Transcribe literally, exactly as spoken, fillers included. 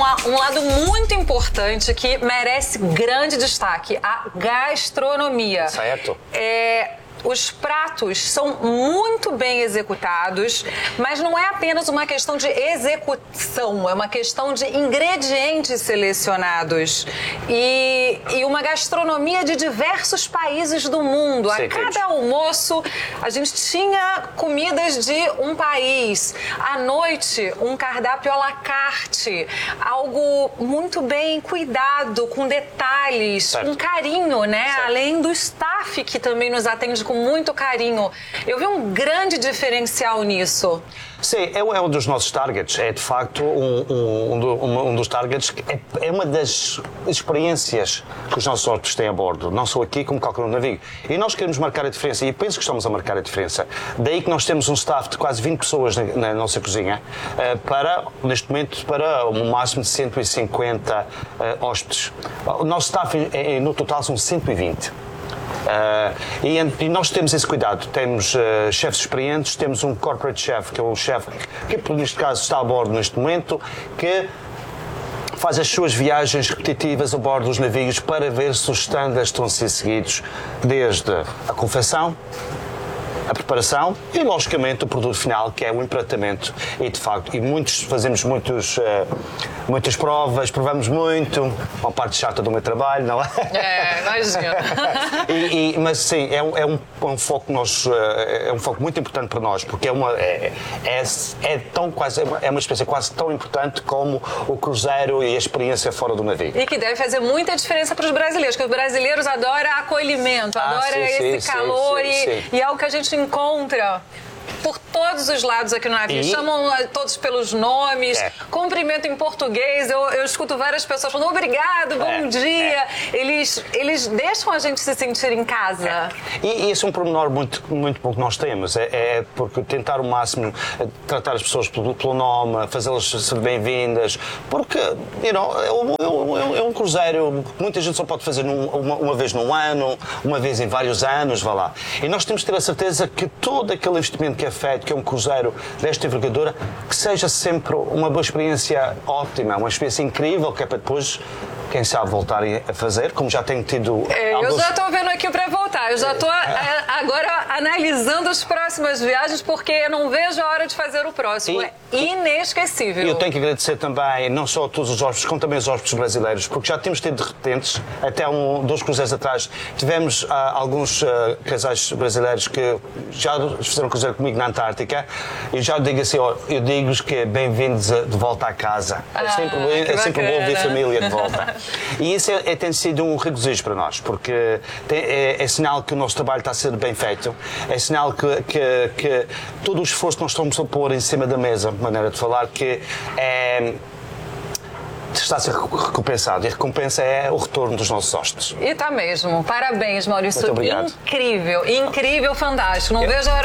la- um lado muito importante que merece grande destaque, a gastronomia. Certo. É... Os pratos são muito bem executados, mas não é apenas uma questão de execução, é uma questão de ingredientes selecionados e, e uma gastronomia de diversos países do mundo. A cada almoço, a gente tinha comidas de um país. À noite, um cardápio à la carte, algo muito bem cuidado, com detalhes, Certo. com carinho, né? Certo. Além do staff que também nos atende com muito carinho. Eu vi um grande diferencial nisso. Sim, é, é um dos nossos targets, é de facto um, um, um, do- um, um dos targets, que é, é uma das experiências que os nossos hóspedes têm a bordo, não só aqui como qualquer um navio. E nós queremos marcar a diferença, e penso que estamos a marcar a diferença. Daí que nós temos um staff de quase vinte pessoas na, na nossa cozinha, eh, para, neste momento, para um máximo de cento e cinquenta eh, hóspedes. O nosso staff, eh, no total, são cento e vinte. Uh, e, e nós temos esse cuidado, temos uh, chefes experientes, temos um corporate chef, que é o chefe que, que neste caso está a bordo neste momento, que faz as suas viagens repetitivas a bordo dos navios para ver se os standards estão a ser seguidos, desde a confecção, a preparação e, logicamente, o produto final, que é o empratamento. E, de facto, e muitos, fazemos muitos, uh, muitas provas, provamos muito, uma parte chata do meu trabalho, não é? É, imagina. e, e, mas, sim, é um, é um, é um foco nós, uh, é um foco muito importante para nós, porque é uma, é, é, é, tão quase, é uma experiência quase tão importante como o cruzeiro e a experiência fora do navio. E que deve fazer muita diferença para os brasileiros, porque os brasileiros adoram acolhimento, Ah, adoram sim, esse sim, calor sim, e, sim, sim. e é algo que a gente encontra por todos os lados aqui no navio. E... Chamam uh, todos pelos nomes, É. cumprimentam em português. Eu, eu escuto várias pessoas falando obrigado, bom É, dia. é. Eles, eles deixam a gente se sentir em casa. É. E, e esse é um pormenor muito, muito bom que nós temos, é, é porque tentar o máximo tratar as pessoas pelo, pelo nome, fazê-las ser bem-vindas, porque you know, é, um, é, um, é um cruzeiro que muita gente só pode fazer num, uma, uma vez num ano, uma vez em vários anos, vá lá. E nós temos que ter a certeza que todo aquele investimento que é feito, que é um cruzeiro desta envergadura, que seja sempre uma boa experiência ótima, uma experiência incrível, que é para depois, quem sabe, voltar a fazer, como já tenho tido... É, alguns... Eu já estou vendo aqui para voltar, eu já estou agora analisando as próximas viagens, porque eu não vejo a hora de fazer o próximo. E- É inesquecível. E eu tenho que agradecer também, não só a todos os hóspedes, como também os hóspedes brasileiros, porque já temos tido repetentes, até um, dois cruzeiros atrás, tivemos ah, alguns ah, casais brasileiros que já fizeram cruzeiro comigo na Antártica, e já digo assim, ó, eu digo-vos que bem-vindos a- de volta à casa. É Ah, sempre, bom- que é sempre bom ver a bacana. família de volta. E isso é, é- tem sido um regozijo para nós, porque tem- é, é sinal que o nosso trabalho está a ser bem feito, é sinal que, que, que todo o esforço que nós estamos a pôr em cima da mesa, maneira de falar, que é, está a ser recompensado. E a recompensa é o retorno dos nossos hóspedes. E tá mesmo. Parabéns, Maurício. Muito obrigado. Incrível, incrível, fantástico. Não vejo a hora